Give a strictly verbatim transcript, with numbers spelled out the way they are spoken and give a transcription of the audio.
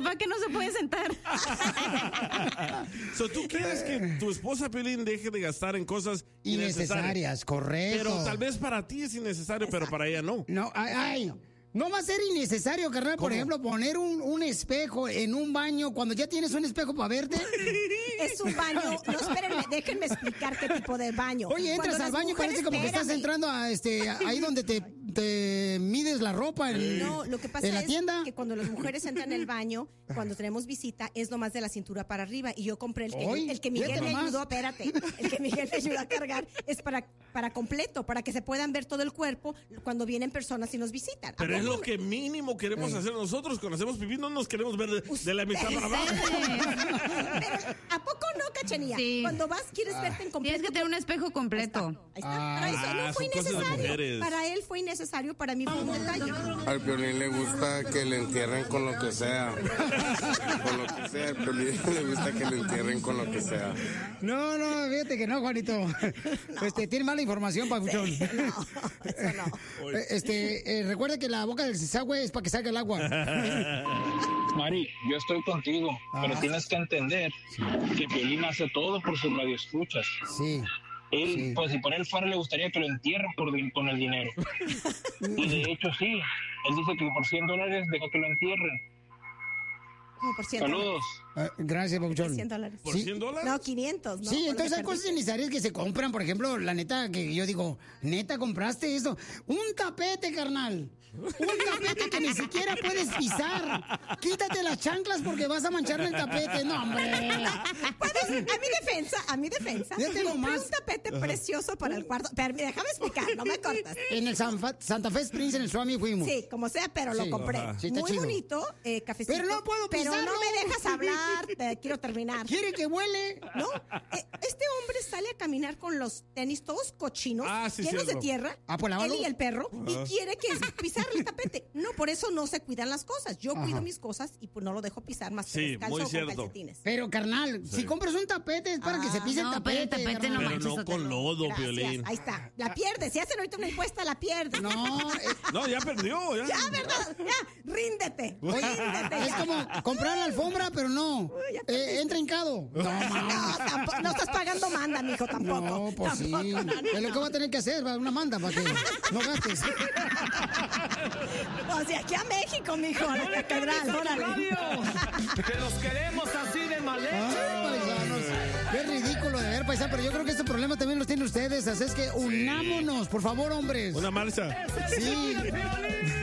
sofá que no se puede sentar. So, ¿tú quieres que tu esposa, Piolín, deje de gastar en cosas innecesarias? Innecesarias, correcto. Pero tal vez para ti es innecesario, pero para ella no. No, ay, ay. No va a ser innecesario, carnal, por ejemplo, poner un, un espejo en un baño cuando ya tienes un espejo para verte. Es un baño, no, espérenme, déjenme explicar qué tipo de baño. Oye, entras Cuando al baño, mujeres, parece como que estás entrando a este, ahí donde te, te mides la ropa en, no, lo que pasa en la es tienda. que cuando las mujeres entran en el baño, cuando tenemos visita, es nomás de la cintura para arriba. Y yo compré el que, Oy, el que Miguel me nomás. ayudó, espérate, el que Miguel me ayudó a cargar, es para, para completo, para que se puedan ver todo el cuerpo cuando vienen personas y nos visitan. Pero es lo que mínimo queremos Eh. hacer nosotros cuando hacemos pipí, no nos queremos ver de, de la mitad para abajo. Pero, ¿a poco no, Cachanilla? Sí. Cuando vas, quieres verte en completo. Tienes que tener un espejo completo. Ahí está. Para eso Ah, no fue son cosas de innecesario. mujeres. Para él fue innecesario, para mí fue un detalle. Al Piolín le gusta que le entierren con lo que sea. Con lo que sea, al Piolín le gusta que le entierren con lo que sea. No, no, fíjate que no, Juanito. No. Este, tiene mala información, papuchón. Sí, no, eso no. Este, eh, recuerda que la boca del desagüe es para que salga el agua. Mari, yo estoy contigo, Ah. pero tienes que entender que Piolín hace todo por sus radioescuchas. Sí. Él, Sí. pues si por él fuera, le gustaría que lo entierren por, con el dinero. Y de hecho sí, él dice que por cien dólares deja que lo entierren. Como por cien Saludos. Ah, gracias, papuchón. cien dólares. ¿Por Sí. cien dólares? No, quinientos, ¿no? Sí, Por lo entonces que hay perdí. cosas innecesarias que se compran. Por ejemplo, la neta, que yo digo, neta, compraste eso. Un tapete, carnal. Un tapete que ni siquiera puedes pisar. Quítate las chanclas porque vas a manchar el tapete. No, hombre. Puedes, a mi defensa, a mi defensa. Fíjate Compré nomás. un tapete precioso para el cuarto. Pero déjame explicar, no me cortas. En el San Fa- Santa Fe Springs, en el Swami fuimos. Sí, como sea, pero Sí, lo compré. ajá. Sí, está Muy chido. bonito, eh, cafecito. Pero no puedo Pero pisarlo. no me dejas hablar, te quiero terminar. ¿Quiere que huele? ¿No? Eh, este hombre sale a caminar con los tenis todos cochinos, Ah, sí, llenos cierto. de tierra, Ah, pues él lávalo. y el perro, y quiere que pisar el tapete. No, por eso no se cuidan las cosas. Yo Ajá. cuido mis cosas y pues no lo dejo pisar más que Sí, descalzo muy o con cierto. calcetines. Pero, carnal, si compras un tapete es para que se pise el no, tapete. pero el tapete no carnal. Pero manches, no Sotelo. con lodo, Gracias, Piolín. ahí está. La pierdes. Si hacen ahorita una encuesta, la pierdes. No, eh, No, ya perdió. Ya, Ya, ¿verdad? Ya, ríndete. Ríndete es ya. como comprar la alfombra, pero no. ya Eh, perdiste. entra hincado. No, No, tampoco, no estás pagando manda, mijo, tampoco. No, pues sí. Tampoco, no, no, Es lo que no. va a tener que hacer, va, una manda para que no gastes. O sea, aquí a México, mijo, a la catedral, órale. Que los queremos así de mal Ay, hecho. paisanos. Qué ridículo de ver, paisano, pero yo creo que este problema también los tienen ustedes. Así es que unámonos, por favor, hombres. Una marcha. Sí. Piolín.